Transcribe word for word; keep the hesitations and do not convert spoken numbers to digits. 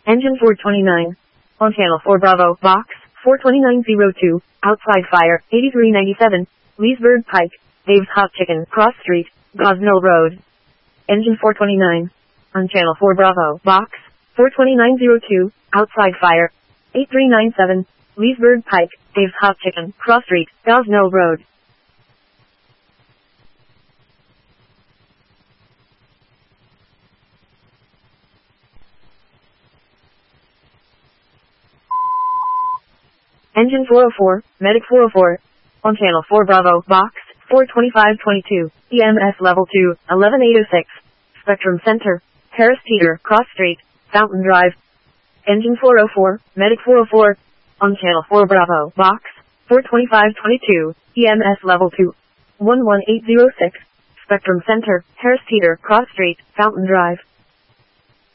Engine four twenty-nine. On channel four Bravo, box, four twenty-nine oh two, outside fire, eighty-three ninety-seven, Leesburg Pike, Dave's Hot Chicken, Cross Street, Gosnell Road. Engine four twenty-nine. On channel four Bravo, box, four twenty-nine oh two, outside fire, eighty-three ninety-seven, Leesburg Pike, Dave's Hot Chicken, Cross Street, Gosnell Road. Engine four oh four, Medic four oh four. On channel four Bravo, box, four twenty-five twenty-two, E M S level two, eleven eight oh six. Spectrum Center, Harris Teeter, Cross Street, Fountain Drive. Engine four oh four, Medic four oh four. On channel four Bravo, box, four twenty-five twenty-two, E M S level two, one one eight oh six. Spectrum Center, Harris Teeter, Cross Street, Fountain Drive.